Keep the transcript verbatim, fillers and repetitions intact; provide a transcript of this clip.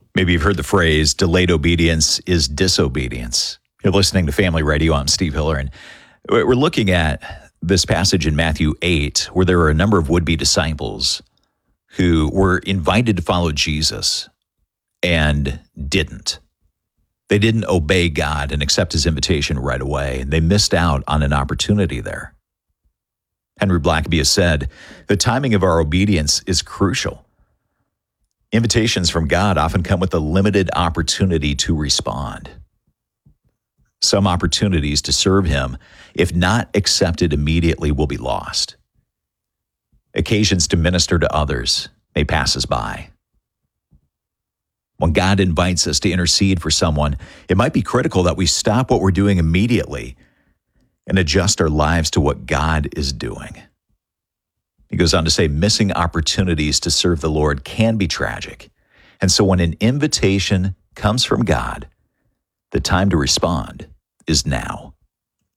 Maybe you've heard the phrase, delayed obedience is disobedience. You're listening to Family Radio. I'm Steve Hiller, and we're looking at this passage in Matthew eight, where there are a number of would-be disciples who were invited to follow Jesus and didn't. They didn't obey God and accept his invitation right away, and they missed out on an opportunity there. Henry Blackaby has said, the timing of our obedience is crucial. Invitations from God often come with a limited opportunity to respond. Some opportunities to serve him, if not accepted immediately, will be lost. Occasions to minister to others may pass us by. When God invites us to intercede for someone, it might be critical that we stop what we're doing immediately and adjust our lives to what God is doing. He goes on to say, missing opportunities to serve the Lord can be tragic. And so when an invitation comes from God, the time to respond is now.